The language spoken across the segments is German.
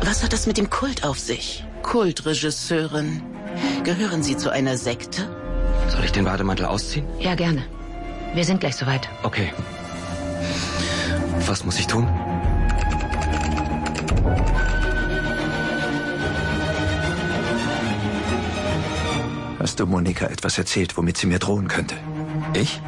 Was hat das mit dem Kult auf sich? Kultregisseurin. Gehören Sie zu einer Sekte? Soll ich den Bademantel ausziehen? Ja, gerne. Wir sind gleich soweit. Okay. Was muss ich tun? Hast du Monika etwas erzählt, womit sie mir drohen könnte? Ich?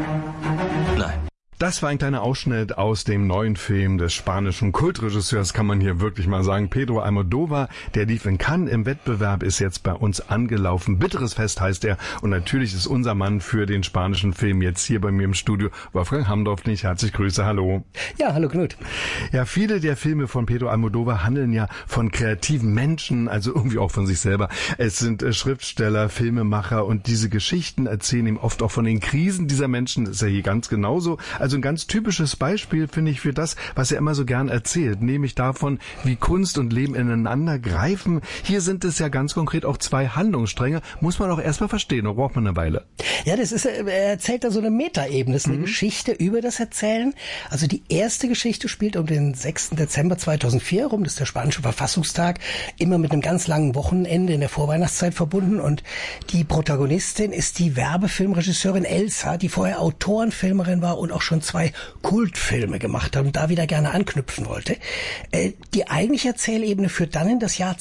Nein. Das war ein kleiner Ausschnitt aus dem neuen Film des spanischen Kultregisseurs, kann man hier wirklich mal sagen, Pedro Almodóvar. Der lief in Cannes im Wettbewerb, ist jetzt bei uns angelaufen. Bitteres Fest heißt er. Und natürlich ist unser Mann für den spanischen Film jetzt hier bei mir im Studio, Wolfgang Hamdorf. Nicht herzlich Grüße, hallo. Ja, hallo Knut. Ja, viele der Filme von Pedro Almodóvar handeln ja von kreativen Menschen, also irgendwie auch von sich selber. Es sind Schriftsteller, Filmemacher und diese Geschichten erzählen ihm oft auch von den Krisen dieser Menschen. Das ist ja hier ganz genauso. Also ein ganz typisches Beispiel, finde ich, für das, was er immer so gern erzählt, nämlich davon, wie Kunst und Leben ineinander greifen. Hier sind es ja ganz konkret auch zwei Handlungsstränge. Muss man auch erstmal verstehen, da braucht man eine Weile. Ja, er erzählt da so eine Metaebene, das ist eine Geschichte über das Erzählen. Also die erste Geschichte spielt um den 6. Dezember 2004 rum, das ist der spanische Verfassungstag, immer mit einem ganz langen Wochenende in der Vorweihnachtszeit verbunden, und die Protagonistin ist die Werbefilmregisseurin Elsa, die vorher Autorenfilmerin war und auch schon 2 Kultfilme gemacht hat und da wieder gerne anknüpfen wollte. Die eigentliche Erzählebene führt dann in das Jahr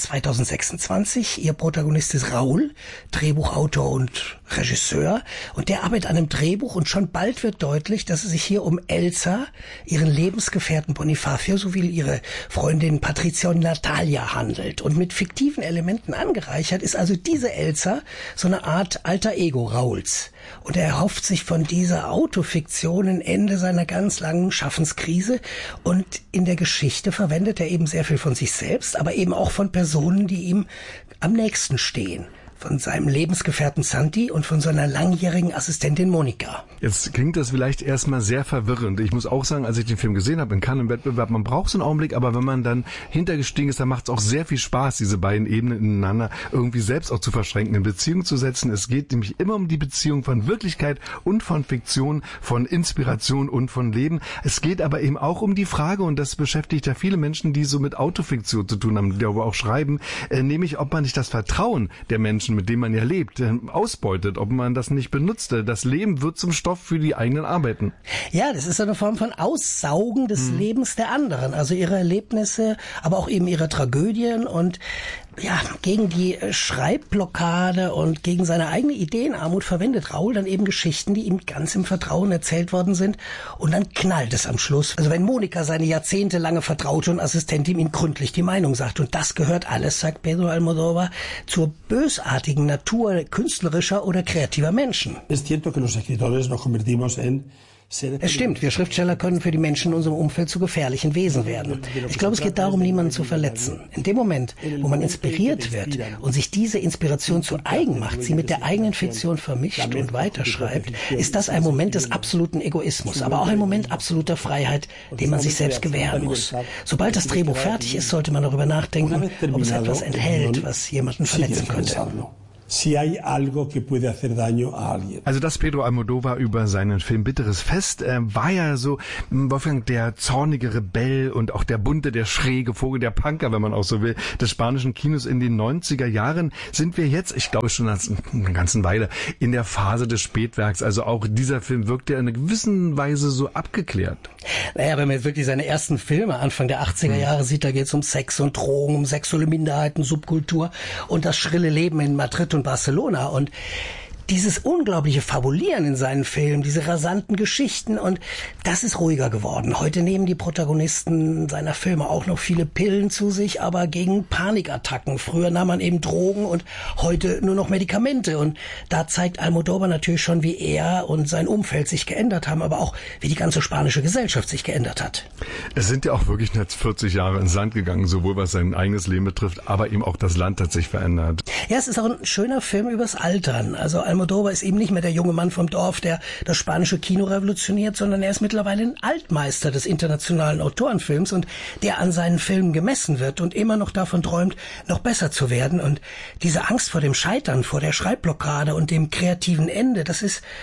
2026. Ihr Protagonist ist Raúl, Drehbuchautor und Regisseur, und der arbeitet an einem Drehbuch, und schon bald wird deutlich, dass es sich hier um Elsa, ihren Lebensgefährten Bonifacio sowie ihre Freundin Patricia und Natalia handelt. Und mit fiktiven Elementen angereichert ist also diese Elsa so eine Art alter Ego Raúls. Und er erhofft sich von dieser Autofiktion ein Ende seiner ganz langen Schaffenskrise. Und in der Geschichte verwendet er eben sehr viel von sich selbst, aber eben auch von Personen, die ihm am nächsten stehen. Von seinem Lebensgefährten Santi und von seiner langjährigen Assistentin Monika. Jetzt klingt das vielleicht erstmal sehr verwirrend. Ich muss auch sagen, als ich den Film gesehen habe in Cannes im Wettbewerb, man braucht so einen Augenblick, aber wenn man dann hintergestiegen ist, dann macht es auch sehr viel Spaß, diese beiden Ebenen ineinander irgendwie selbst auch zu verschränken, in Beziehung zu setzen. Es geht nämlich immer um die Beziehung von Wirklichkeit und von Fiktion, von Inspiration und von Leben. Es geht aber eben auch um die Frage, und das beschäftigt ja viele Menschen, die so mit Autofiktion zu tun haben, die aber auch schreiben, nämlich ob man nicht das Vertrauen der Menschen, mit dem man ja lebt, ausbeutet, ob man das nicht benutzt. Das Leben wird zum Stoff für die eigenen Arbeiten. Ja, das ist eine Form von Aussaugen des Lebens der anderen, also ihre Erlebnisse, aber auch eben ihre Tragödien, und ja, gegen die Schreibblockade und gegen seine eigene Ideenarmut verwendet Raúl dann eben Geschichten, die ihm ganz im Vertrauen erzählt worden sind, und dann knallt es am Schluss. Also wenn Monika, seine jahrzehntelange Vertraute und Assistentin, ihm gründlich die Meinung sagt, und das gehört alles, sagt Pedro Almodóvar, zur bösartigen Natur künstlerischer oder kreativer Menschen. Es cierto que los escritores nos convertimos en. Es stimmt, wir Schriftsteller können für die Menschen in unserem Umfeld zu gefährlichen Wesen werden. Ich glaube, es geht darum, niemanden zu verletzen. In dem Moment, wo man inspiriert wird und sich diese Inspiration zu eigen macht, sie mit der eigenen Fiktion vermischt und weiterschreibt, ist das ein Moment des absoluten Egoismus, aber auch ein Moment absoluter Freiheit, den man sich selbst gewähren muss. Sobald das Drehbuch fertig ist, sollte man darüber nachdenken, ob es etwas enthält, was jemanden verletzen könnte. Si hay algo que puede hacer daño a alguien. Also das Pedro Almodóvar über seinen Film Bitteres Fest war ja so, Wolfgang, der zornige Rebell und auch der bunte, der schräge Vogel, der Punker, wenn man auch so will, des spanischen Kinos in den 90er Jahren. Sind wir jetzt, ich glaube schon eine ganze Weile, in der Phase des Spätwerks. Also auch dieser Film wirkt ja in einer gewissen Weise so abgeklärt. Naja, wenn man jetzt wirklich seine ersten Filme Anfang der 80er Jahre sieht, da geht es um Sex und Drogen, um sexuelle Minderheiten, Subkultur und das schrille Leben in Madrid und Barcelona, und dieses unglaubliche Fabulieren in seinen Filmen, diese rasanten Geschichten, und das ist ruhiger geworden. Heute nehmen die Protagonisten seiner Filme auch noch viele Pillen zu sich, aber gegen Panikattacken. Früher nahm man eben Drogen und heute nur noch Medikamente. Und da zeigt Almodóvar natürlich schon, wie er und sein Umfeld sich geändert haben, aber auch wie die ganze spanische Gesellschaft sich geändert hat. Es sind ja auch wirklich jetzt 40 Jahre ins Land gegangen, sowohl was sein eigenes Leben betrifft, aber eben auch das Land hat sich verändert. Ja, es ist auch ein schöner Film übers Altern. Also Almodóvar ist eben nicht mehr der junge Mann vom Dorf, der das spanische Kino revolutioniert, sondern er ist mittlerweile ein Altmeister des internationalen Autorenfilms, und der an seinen Filmen gemessen wird und immer noch davon träumt, noch besser zu werden. Und diese Angst vor dem Scheitern, vor der Schreibblockade und dem kreativen Ende, das ist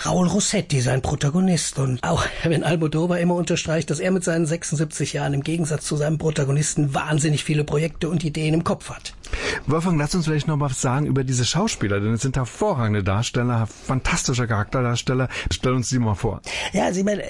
Raúl Rossetti, sein Protagonist. Und auch wenn Almodóvar immer unterstreicht, dass er mit seinen 76 Jahren im Gegensatz zu seinem Protagonisten wahnsinnig viele Projekte und Ideen im Kopf hat. Wolfgang, lass uns vielleicht noch was sagen über diese Schauspieler, denn es sind hervorragende Darsteller, fantastische Charakterdarsteller. Stell uns die mal vor. Ja, also ich meine,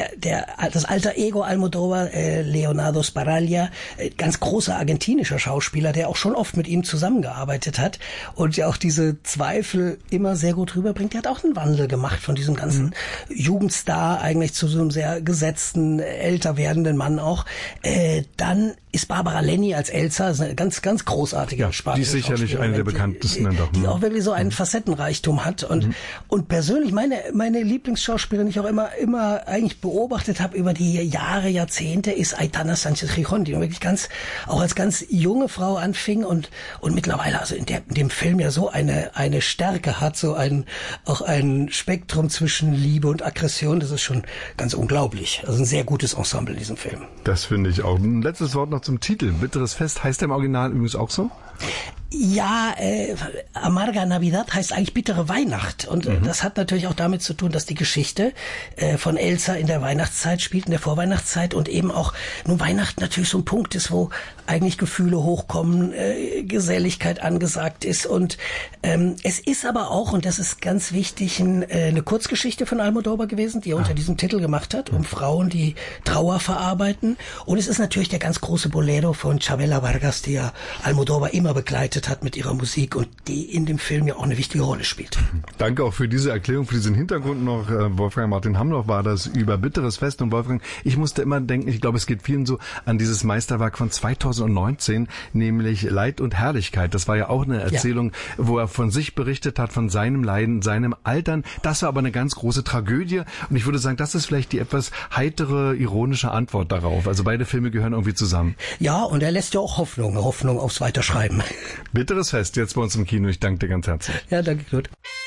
das alter Ego Almodóvar, Leonardo Sbaraglia, ganz großer argentinischer Schauspieler, der auch schon oft mit ihm zusammengearbeitet hat und ja auch diese Zweifel immer sehr gut rüberbringt. Der hat auch einen Wandel gemacht von diesem ganzen Jugendstar eigentlich zu so einem sehr gesetzten, älter werdenden Mann auch. Dann ist Barbara Lenny als Elsa, eine ganz, ganz großartige spanische Die ist sicherlich eine der bekanntesten dann doch. Die auch wirklich so einen Facettenreichtum hat. Und persönlich meine Lieblingsschauspielerin, die ich auch immer eigentlich beobachtet habe über die Jahre, Jahrzehnte, ist Aitana Sánchez Gijón, die wirklich auch als ganz junge Frau anfing und mittlerweile also in dem Film ja so eine Stärke hat, auch ein Spektrum zwischen Liebe und Aggression, das ist schon ganz unglaublich. Also ein sehr gutes Ensemble in diesem Film. Das finde ich auch. Ein letztes Wort noch zum Titel. Bitteres Fest heißt der im Original übrigens auch so? Ja, Amarga Navidad heißt eigentlich bittere Weihnacht und das hat natürlich auch damit zu tun, dass die Geschichte von Elsa in der Weihnachtszeit spielt, in der Vorweihnachtszeit und eben auch nun Weihnachten natürlich so ein Punkt ist, wo eigentlich Gefühle hochkommen, Geselligkeit angesagt ist und es ist aber auch, und das ist ganz wichtig, eine Kurzgeschichte von Almodóvar gewesen, die er unter diesem Titel gemacht hat, um Frauen, die Trauer verarbeiten und es ist natürlich der ganz große Bolero von Chabela Vargas, die ja Almodóvar immer begleitet hat mit ihrer Musik und die in dem Film ja auch eine wichtige Rolle spielt. Danke auch für diese Erklärung, für diesen Hintergrund noch. Wolfgang Martin Hamloff war das über Bitteres Fest. Und Wolfgang, ich musste immer denken, ich glaube, es geht vielen so an dieses Meisterwerk von 2019, nämlich Leid und Herrlichkeit. Das war ja auch eine Erzählung, wo er von sich berichtet hat, von seinem Leiden, seinem Altern. Das war aber eine ganz große Tragödie. Und ich würde sagen, das ist vielleicht die etwas heitere, ironische Antwort darauf. Also beide Filme gehören irgendwie zusammen. Ja, und er lässt ja auch Hoffnung aufs Weiterschreiben. Bitteres Fest, jetzt bei uns im Kino. Ich danke dir ganz herzlich. Ja, danke, Knut.